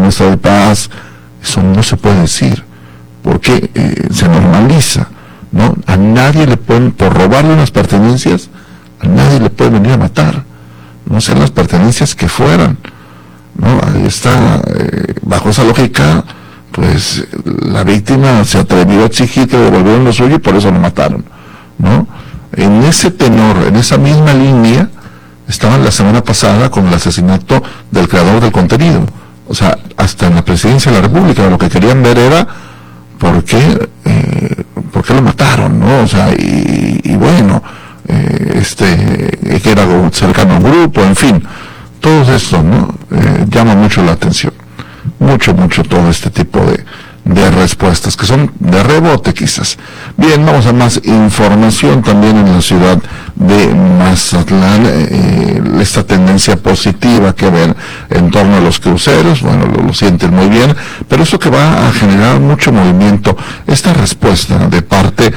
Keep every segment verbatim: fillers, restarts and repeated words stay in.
estado de paz. Eso no se puede decir, porque eh, se normaliza, ¿no? A nadie le pueden, por robarle unas pertenencias, a nadie le puede venir a matar, no sean las pertenencias que fueran, ¿no? Ahí está, eh, bajo esa lógica, pues la víctima se atrevió a exigir que devolvieran lo suyo y por eso lo mataron, ¿no? En ese tenor, en esa misma línea, estaban la semana pasada con el asesinato del creador del contenido. O sea, hasta en la presidencia de la República lo que querían ver era por qué, eh, por qué lo mataron, ¿no? O sea, y, y bueno, eh, este, que era cercano a un grupo, en fin, todo esto, ¿no? Eh, llama mucho la atención, mucho, mucho todo este tipo de, de respuestas, que son de rebote quizás. Bien, vamos a más información también en la ciudad de Mazatlán, eh, esta tendencia positiva que ven en torno a los cruceros, bueno, lo, lo sienten muy bien, pero eso que va a generar mucho movimiento, esta respuesta de parte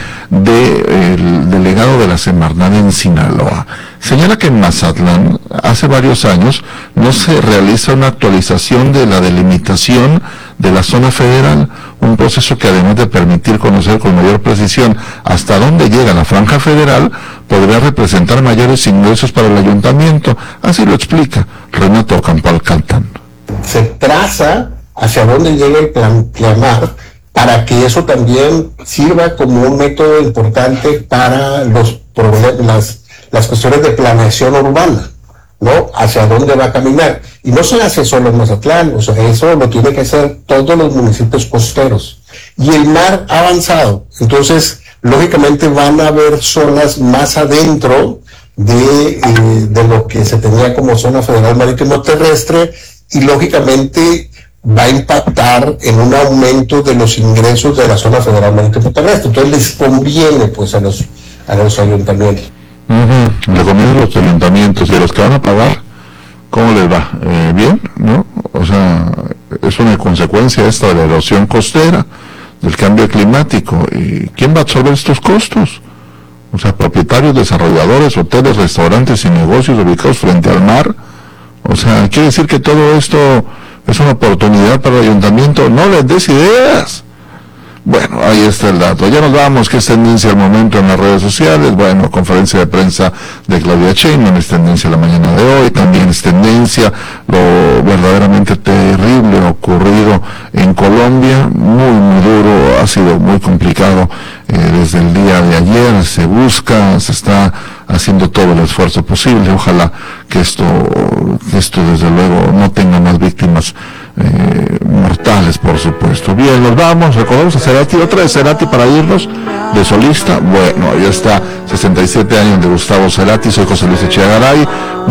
del delegado de la Semarnat en Sinaloa, señala que en Mazatlán, hace varios años, no se realiza una actualización de la delimitación de la zona federal, un proceso que además de permitir conocer con mayor precisión hasta dónde llega la franja federal, podría representar mayores ingresos para el ayuntamiento. Así lo explica Renato Campal Cantán. Se traza hacia dónde llega el plan Planmar para que eso también sirva como un método importante para los problemas, las, las cuestiones de planeación urbana, ¿no? Hacia dónde va a caminar. Y no se hace solo en Mazatlán, o sea, eso lo tiene que hacer todos los municipios costeros. Y el mar ha avanzado, entonces, lógicamente van a haber zonas más adentro de, eh, de lo que se tenía como zona federal marítimo terrestre, y lógicamente va a impactar en un aumento de los ingresos de la zona federal marítimo terrestre. Entonces les conviene, pues, a los, a los ayuntamientos. Uh-huh. Le conviene a los ayuntamientos y a los que van a pagar, ¿cómo les va? Eh, bien, ¿no? O sea, es una consecuencia esta de la erosión costera, del cambio climático. ¿Y quién va a absorber estos costos? O sea, propietarios, desarrolladores, hoteles, restaurantes y negocios ubicados frente al mar. O sea, quiere decir que todo esto es una oportunidad para el ayuntamiento. No les des ideas. Bueno, ahí está el dato. Ya nos vamos, que es tendencia al momento en las redes sociales. Bueno, conferencia de prensa de Claudia Sheinbaum, es tendencia la mañana de hoy, también es tendencia lo verdaderamente terrible ocurrido en Colombia, muy, muy duro, ha sido muy complicado eh, desde el día de ayer, se busca, se está haciendo todo el esfuerzo posible, ojalá que esto, que esto desde luego no tenga más víctimas Eh, mortales, por supuesto. Bien, nos vamos, recordamos a Cerati, otra de Cerati para irnos, de solista. Bueno, ya está, sesenta y siete años de Gustavo Cerati. Soy José Luis Echegaray. Bueno,